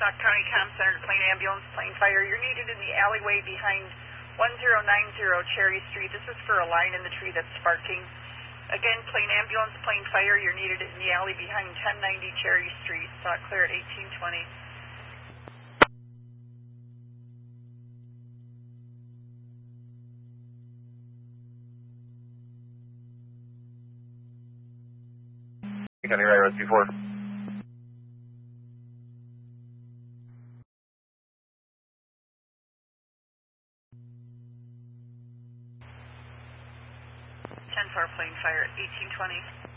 Sauk County Comm Center to Plain Ambulance, Plain Fire. You're needed in the alleyway behind 1090 Cherry Street. This is for a line in the tree that's sparking. Again, Plain Ambulance, Plain Fire. You're needed in the alley behind 1090 Cherry Street. Sauk clear at 1820. County Right, Rescue 4. 10-4 Plain Fire at 1820.